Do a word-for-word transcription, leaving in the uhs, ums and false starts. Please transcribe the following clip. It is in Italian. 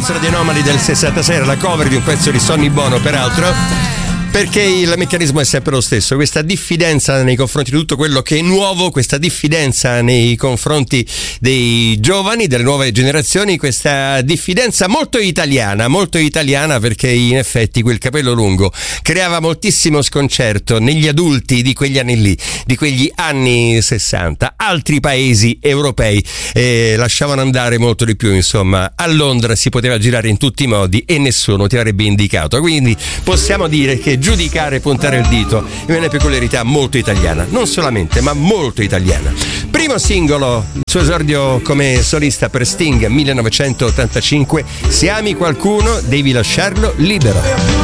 pezzo Radio Anomali del sessantasei, era la cover di un pezzo di Sonny Bono, peraltro, perché il meccanismo è sempre lo stesso, questa diffidenza nei confronti di tutto quello che è nuovo, questa diffidenza nei confronti dei giovani, delle nuove generazioni, questa diffidenza molto italiana, molto italiana, perché in effetti quel capello lungo creava moltissimo sconcerto negli adulti di quegli anni lì, di quegli anni sessanta. Altri paesi europei eh, lasciavano andare molto di più, insomma. A Londra si poteva girare in tutti i modi e nessuno ti avrebbe indicato, quindi possiamo dire che giudicare e puntare il dito è una peculiarità molto italiana, non solamente, ma molto italiana. Primo singolo, il suo esordio come solista per Sting, millenovecentottantacinque, Se ami qualcuno devi lasciarlo libero.